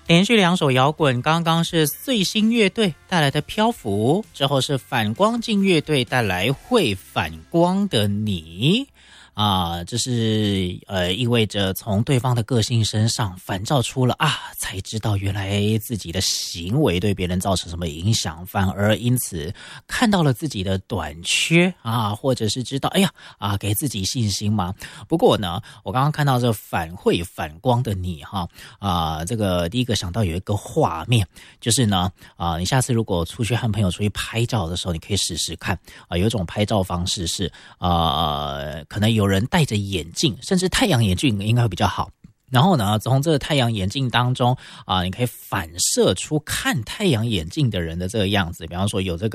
连续2首摇滚，刚刚是最新乐队带来的漂浮，之后是反光镜乐队带来会反光的你。这是意味着从对方的个性身上反照出了才知道原来自己的行为对别人造成什么影响，反而因此看到了自己的短缺或者是知道给自己信心嘛。不过呢，我刚刚看到这会反光的你这个第一个想到有一个画面，就是呢你下次如果出去和朋友出去拍照的时候，你可以试试看有一种拍照方式是可能有人戴着眼镜，甚至太阳眼镜应该会比较好。然后呢，从这个太阳眼镜当中你可以反射出看太阳眼镜的人的这个样子。比方说有这个